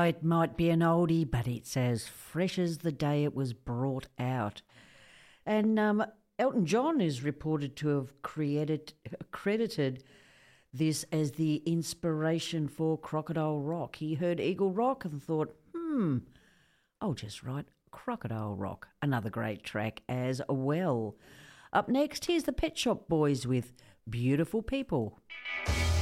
it might be an oldie, but it's as fresh as the day it was brought out. And Elton John is reported to have credited this as the inspiration for Crocodile Rock. He heard Eagle Rock and thought, I'll just write Crocodile Rock. Another great track as well. Up next, here's the Pet Shop Boys with Beautiful People.